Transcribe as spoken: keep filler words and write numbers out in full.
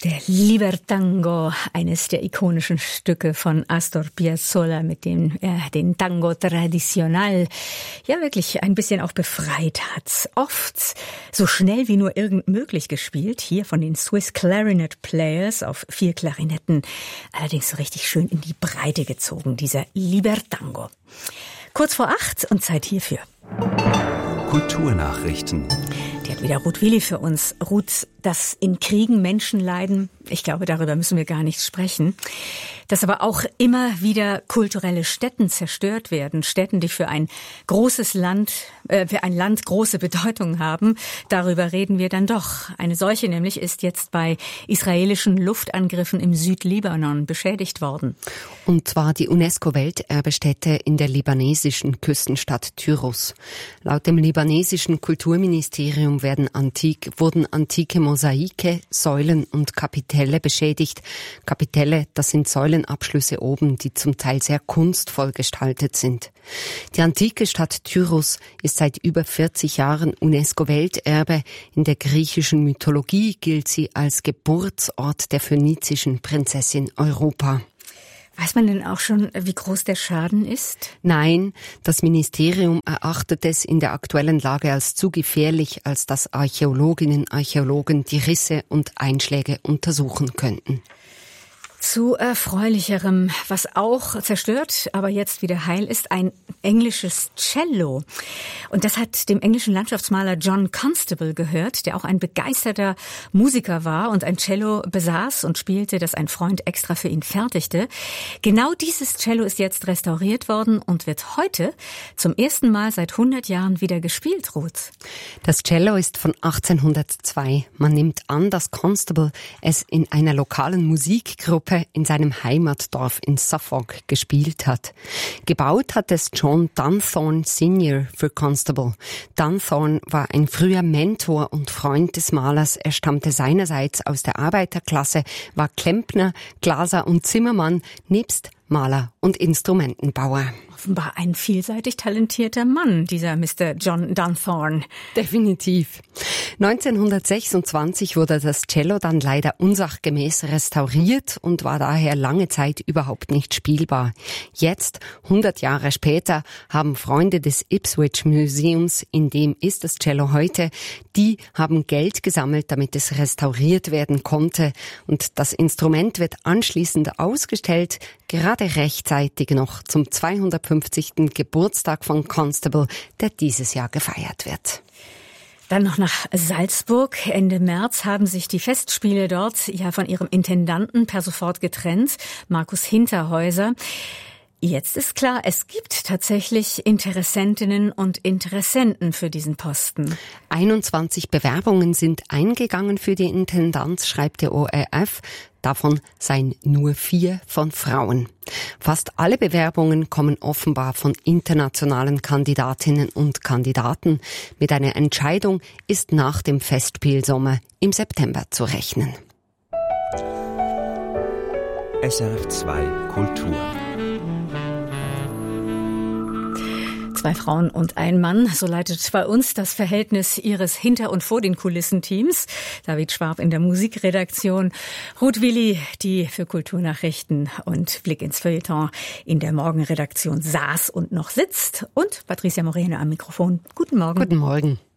Der Libertango, eines der ikonischen Stücke von Astor Piazzolla, mit dem er den Tango Tradicional ja wirklich ein bisschen auch befreit hat. Oft so schnell wie nur irgend möglich gespielt, hier von den Swiss Clarinet Players auf vier Klarinetten, allerdings so richtig schön in die Breite gezogen, dieser Libertango. Kurz vor acht und Zeit hierfür. Kulturnachrichten. Die hat wieder Ruth Willi für uns. Ruth, dass in Kriegen Menschen leiden, ich glaube, darüber müssen wir gar nicht sprechen. Dass aber auch immer wieder kulturelle Stätten zerstört werden. Stätten, die für ein großes Land, äh, für ein Land große Bedeutung haben. Darüber reden wir dann doch. Eine solche nämlich ist jetzt bei israelischen Luftangriffen im Südlibanon beschädigt worden. Und zwar die UNESCO-Welterbestätte in der libanesischen Küstenstadt Tyros. Laut dem libanesischen Kulturministerium werden antik, wurden antike Mosaike, Säulen und Kapitelle beschädigt. Kapitelle, das sind Säulenabschlüsse oben, die zum Teil sehr kunstvoll gestaltet sind. Die antike Stadt Tyros ist seit über vierzig Jahren UNESCO-Welterbe. In der griechischen Mythologie gilt sie als Geburtsort der phönizischen Prinzessin Europa. Weiß man denn auch schon, wie groß der Schaden ist? Nein, das Ministerium erachtet es in der aktuellen Lage als zu gefährlich, als dass Archäologinnen und Archäologen die Risse und Einschläge untersuchen könnten. Zu erfreulicherem, was auch zerstört, aber jetzt wieder heil ist, ein englisches Cello. Und das hat dem englischen Landschaftsmaler John Constable gehört, der auch ein begeisterter Musiker war und ein Cello besaß und spielte, das ein Freund extra für ihn fertigte. Genau dieses Cello ist jetzt restauriert worden und wird heute zum ersten Mal seit hundert Jahren wieder gespielt, Ruth. Das Cello ist von achtzehnhundertzwei. Man nimmt an, dass Constable es in einer lokalen Musikgruppe in seinem Heimatdorf in Suffolk gespielt hat. Gebaut hat es John Dunthorne Senior für Constable. Dunthorne war ein früher Mentor und Freund des Malers. Er stammte seinerseits aus der Arbeiterklasse, war Klempner, Glaser und Zimmermann, nebst Maler und Instrumentenbauer. Offenbar ein vielseitig talentierter Mann, dieser Mister John Dunthorne. Definitiv. neunzehnhundertsechsundzwanzig wurde das Cello dann leider unsachgemäß restauriert und war daher lange Zeit überhaupt nicht spielbar. Jetzt, hundert Jahre später, haben Freunde des Ipswich Museums, in dem ist das Cello heute, die haben Geld gesammelt, damit es restauriert werden konnte. Und das Instrument wird anschließend ausgestellt, gerade rechtzeitig noch zum zweihundertfünfzigsten Geburtstag von Constable, der dieses Jahr gefeiert wird. Dann noch nach Salzburg. Ende März haben sich die Festspiele dort ja von ihrem Intendanten per sofort getrennt, Markus Hinterhäuser. Jetzt ist klar, es gibt tatsächlich Interessentinnen und Interessenten für diesen Posten. einundzwanzig Bewerbungen sind eingegangen für die Intendanz, schreibt der O R F. Davon seien nur vier von Frauen. Fast alle Bewerbungen kommen offenbar von internationalen Kandidatinnen und Kandidaten. Mit einer Entscheidung ist nach dem Festspielsommer im September zu rechnen. S R F zwei Kultur. Zwei Frauen und ein Mann, so leitet bei uns das Verhältnis ihres hinter- und vor den Kulissen-Teams. David Schwab in der Musikredaktion, Ruth Willi, die für Kulturnachrichten und Blick ins Feuilleton in der Morgenredaktion saß und noch sitzt und Patricia Moreno am Mikrofon. Guten Morgen. Guten Morgen.